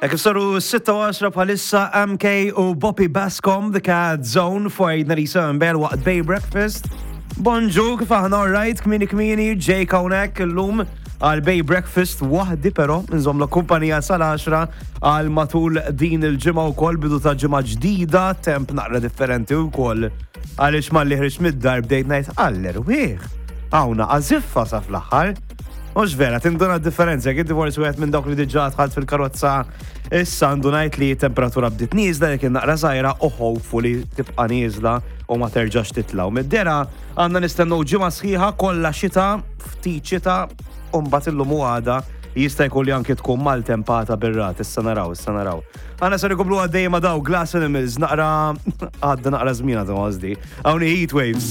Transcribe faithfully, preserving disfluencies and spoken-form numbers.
Kif saru sitta u għaxra bħalissa M K u Bobby Bascom, The Cat Zone, fwajdna li sembel waqt Bay Breakfast. Bonġu, kif aħna all-right, kmini kmini, Jay Kawnek l-lum għal Bay Breakfast wahdi, pero nżom la kumpanija sal-għaxra għal matul din il-ġimma u kol bidu ta' ġimma ġdida, temp naqra differenti u kol għalix ma li ħriċ mid-dar bdejt najt għaller wieħ. Għawna għaziffa sa fl-axħar. Mux vera, tinduna differenza, għiddi forsi għet minn dawk li diġa tħalt fil-karozza, issa ndunajt li temperatura bdiet nizla, jek naqra zaħira, u hopefully tibqa nizla u ma terġax titlaw. Mid-dera għanna nistennu ġimma sħiħa kolla xita, ftit xita, umbat illum u għada, jista' jkun li anke tkun mal-tempata bir-rat, issa naraw, issa naraw. Għanna sar ikoblu għaddej ma daw Glass Animals, naqra, għadda naqra zmina ta' għazdi, għawni Heat Waves.